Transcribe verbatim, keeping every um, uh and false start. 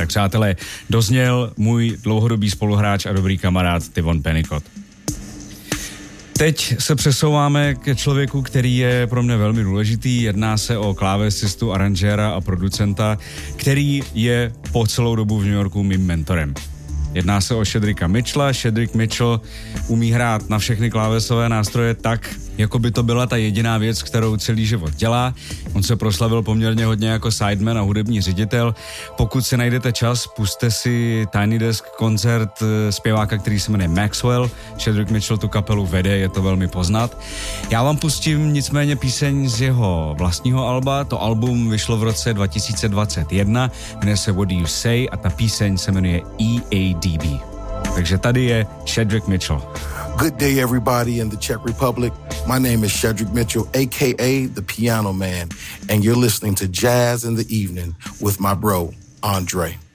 Tak přátelé, dozněl můj dlouhodobý spoluhráč a dobrý kamarád Tivon Pennicott. Teď se přesouváme k člověku, který je pro mě velmi důležitý. Jedná se o klávesistu, aranžéra a producenta, který je po celou dobu v New Yorku mým mentorem. Jedná se o Shedricka Mitchella. Shedrick Mitchell umí hrát na všechny klávesové nástroje tak, jako by to byla ta jediná věc, kterou celý život dělá. On se proslavil poměrně hodně jako sideman a hudební ředitel. Pokud si najdete čas, puste si Tiny Desk koncert zpěváka, který se jmenuje Maxwell. Shedrick Mitchell tu kapelu vede, je to velmi poznat. Já vám pustím nicméně píseň z jeho vlastního alba. To album vyšlo v roce dva tisíce dvacet jedna, jmenuje se What Do You Say a ta píseň se jmenuje E A D B. Takže tady je Shedrick Mitchell. Good day, everybody in the Czech Republic. My name is Shedrick Mitchell, a k a. The Piano Man, and you're listening to Jazz in the Evening with my bro, Andre.